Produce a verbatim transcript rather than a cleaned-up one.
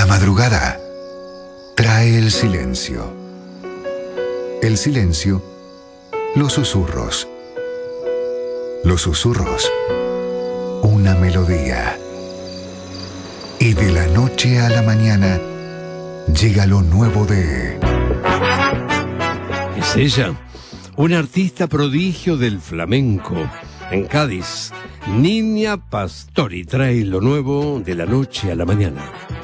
madrugada trae el silencio. El silencio, los susurros. Los susurros, una melodía. Y de la noche a la mañana llega lo nuevo de... Es ella, una artista prodigio del flamenco. En Cádiz, Niña Pastori trae lo nuevo de la noche a la mañana.